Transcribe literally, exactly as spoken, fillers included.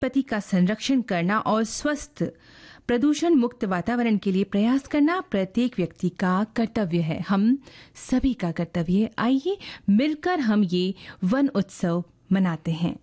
पति का संरक्षण करना और स्वस्थ प्रदूषण मुक्त वातावरण के लिए प्रयास करना प्रत्येक व्यक्ति का कर्तव्य है, हम सभी का कर्तव्य है। आइए मिलकर हम ये वन उत्सव मनाते हैं।